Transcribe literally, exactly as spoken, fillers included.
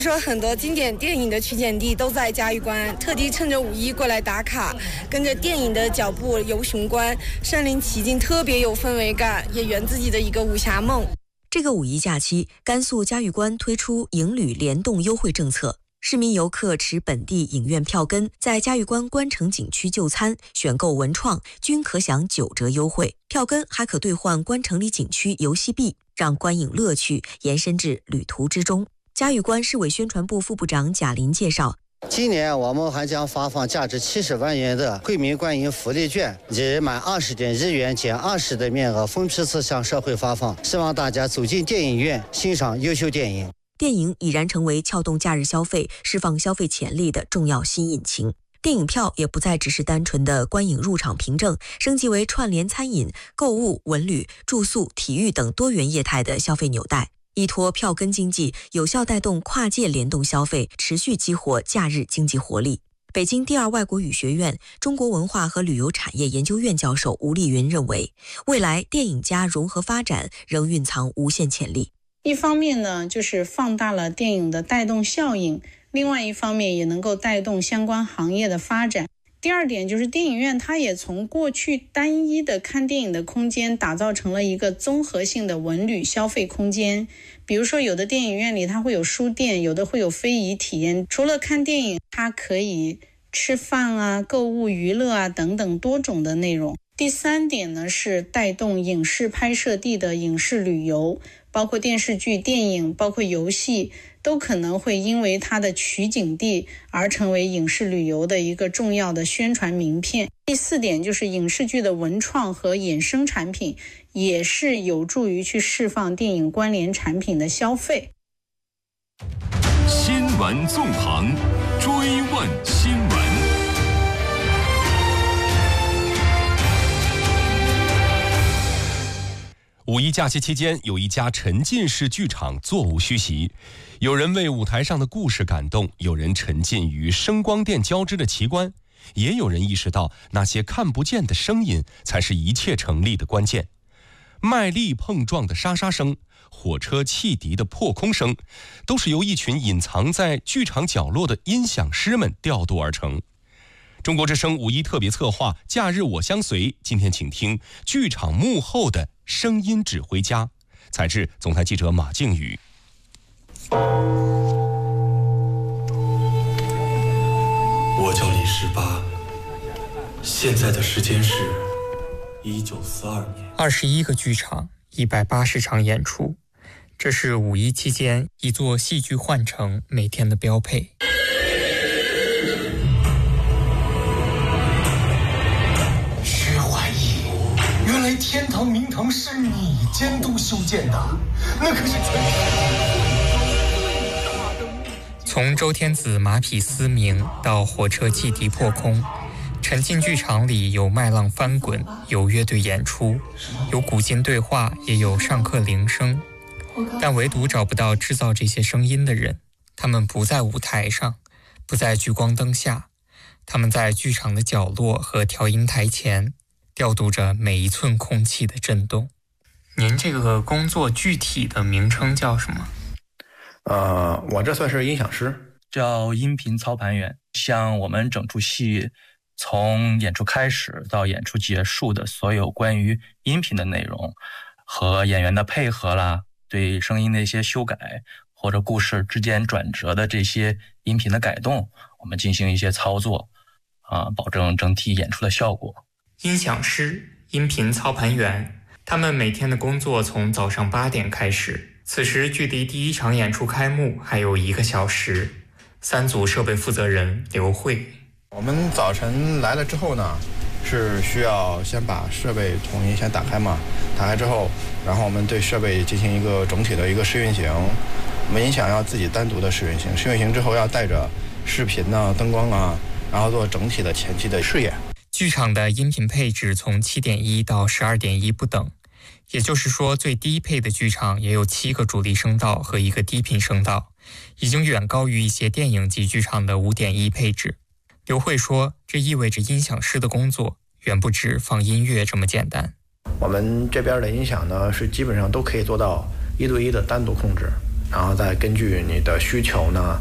说很多经典电影的取景地都在嘉峪关，特地趁着五一过来打卡，跟着电影的脚步游雄关，身临其境，特别有氛围感，也圆自己的一个武侠梦。 这个五一假期，甘肃嘉峪关推出影旅联动优惠政策，市民游客持本地影院票根，在嘉峪关关城景区就餐、选购文创，均可享九折优惠。票根还可兑换关城里景区游戏币，让观影乐趣延伸至旅途之中。嘉峪关市委宣传部副部长贾林介绍， 今年我们还将发放价值七十万元的惠民观影福利券，以满二十点日元减二十的面额分批次向社会发放，希望大家走进电影院欣赏优秀电影。 电影已然成为撬动假日消费、释放消费潜力的重要新引擎。电影票也不再只是单纯的观影入场凭证，升级为串联餐饮、购物、文旅、住宿、体育等多元业态的消费纽带。依托票根经济，有效带动跨界联动消费，持续激活假日经济活力。北京第二外国语学院中国文化和旅游产业研究院教授吴丽云认为，未来电影加融合发展仍蕴藏无限潜力。 一方面呢，就是放大了电影的带动效应，另外一方面也能够带动相关行业的发展。第二点就是电影院它也从过去单一的看电影的空间打造成了一个综合性的文旅消费空间。比如说有的电影院里它会有书店，有的会有非遗体验，除了看电影它可以吃饭啊、购物、娱乐啊等等多种的内容。第三点呢是带动影视拍摄地的影视旅游，包括电视剧、电影，包括游戏，都可能会因为它的取景地而成为影视旅游的一个重要的宣传名片。第四点就是影视剧的文创和衍生产品，也是有助于去释放电影关联产品的消费。 新闻纵横，追问新闻。五一假期期间，有一家沉浸式剧场座无虚席，有人为舞台上的故事感动，有人沉浸于声光电交织的奇观，也有人意识到那些看不见的声音才是一切成立的关键。麦粒碰撞的沙沙声，火车汽笛的破空声，都是由一群隐藏在剧场角落的音响师们调度而成。中国之声五一特别策划假日我相随，今天请听剧场幕后的声音指挥家，采制总台记者马靖宇。 我叫李十八，现在的时间是一九四二年。 二十一个剧场，一百八十场演出，这是五一期间一座戏剧换乘每天的标配。 薛怀义，原来天堂明堂是你监督修建的，那可是全从周天子马匹嘶鸣到火车汽笛破空，沉浸剧场里有麦浪翻滚，有乐队演出，有古今对话，也有上课铃声，但唯独找不到制造这些声音的人。他们不在舞台上，不在聚光灯下，他们在剧场的角落和调音台前，调度着每一寸空气的震动。您这个工作具体的名称叫什么？ 呃，我这算是音响师， 叫音频操盘员。像我们整出戏从演出开始到演出结束的所有关于音频的内容和演员的配合啦，对声音的一些修改或者故事之间转折的这些音频的改动，我们进行一些操作啊，保证整体演出的效果。 音响师、音频操盘员，他们每天的工作从早上八点开始，此时距离第一场演出开幕还有一个小时。三组设备负责人刘慧， 我们早晨来了之后呢，是需要先把设备统一先打开嘛，打开之后，然后我们对设备进行一个整体的一个试运行。我们音响要自己单独的试运行，试运行之后要带着视频啊、灯光啊，然后做整体的前期的试演。 剧场的音频配置从七点一到十二点一不等，也就是说最低配的剧场也有七个主力声道和一个低频声道，已经远高于一些电影级剧场的五点一配置。刘慧说，这意味着音响师的工作远不止放音乐这么简单。 我们这边的音响呢，是基本上都可以做到一对一的单独控制， 然后再根据你的需求呢，